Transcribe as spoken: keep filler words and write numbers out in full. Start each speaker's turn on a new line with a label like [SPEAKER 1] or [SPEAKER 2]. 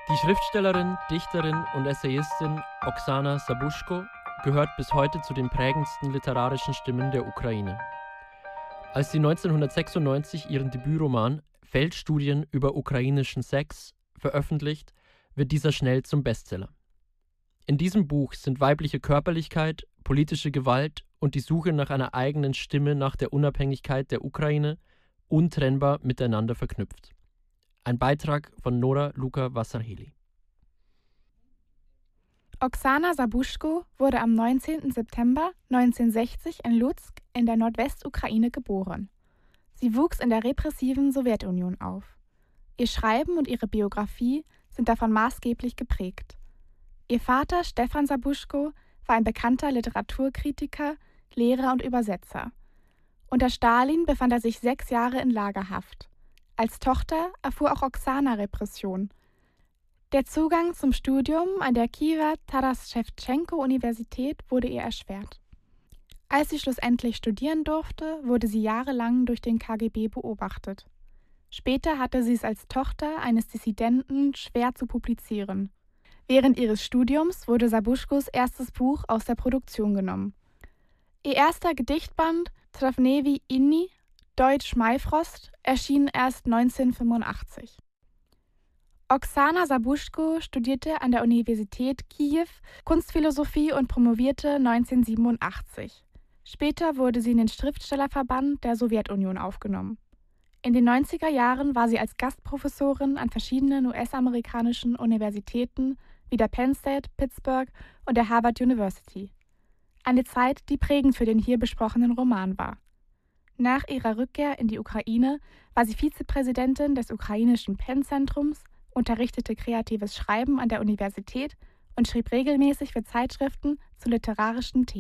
[SPEAKER 1] Die Schriftstellerin, Dichterin und Essayistin Oksana Sabuschko gehört bis heute zu den prägendsten literarischen Stimmen der Ukraine. Als sie neunzehnhundertsechsundneunzig ihren Debütroman Feldstudien über ukrainischen Sex veröffentlicht, wird dieser schnell zum Bestseller. In diesem Buch sind weibliche Körperlichkeit, politische Gewalt und die Suche nach einer eigenen Stimme nach der Unabhängigkeit der Ukraine untrennbar miteinander verknüpft. Ein Beitrag von Nora Luka Wasserheli.
[SPEAKER 2] Oksana Sabuschko wurde am neunzehnten September neunzehnhundertsechzig in Lutsk in der Nordwestukraine geboren. Sie wuchs in der repressiven Sowjetunion auf. Ihr Schreiben und ihre Biografie sind davon maßgeblich geprägt. Ihr Vater Stefan Sabuschko war ein bekannter Literaturkritiker, Lehrer und Übersetzer. Unter Stalin befand er sich sechs Jahre in Lagerhaft. Als Tochter erfuhr auch Oksana Repression. Der Zugang zum Studium an der Kiewer Taras-Schewtschenko-Universität wurde ihr erschwert. Als sie schlussendlich studieren durfte, wurde sie jahrelang durch den K G B beobachtet. Später hatte sie es als Tochter eines Dissidenten schwer zu publizieren. Während ihres Studiums wurde Sabuschkos erstes Buch aus der Produktion genommen. Ihr erster Gedichtband Travnevi Inni, Deutsch Maifrost, erschien erst neunzehnhundertfünfundachtzig. Oksana Sabuschko studierte an der Universität Kiew Kunstphilosophie und promovierte neunzehnhundertsiebenundachtzig. Später wurde sie in den Schriftstellerverband der Sowjetunion aufgenommen. In den neunziger Jahren war sie als Gastprofessorin an verschiedenen U S-amerikanischen Universitäten wie der Penn State, Pittsburgh und der Harvard University. Eine Zeit, die prägend für den hier besprochenen Roman war. Nach ihrer Rückkehr in die Ukraine war sie Vizepräsidentin des ukrainischen Penn-Zentrums, unterrichtete kreatives Schreiben an der Universität und schrieb regelmäßig für Zeitschriften zu literarischen Themen.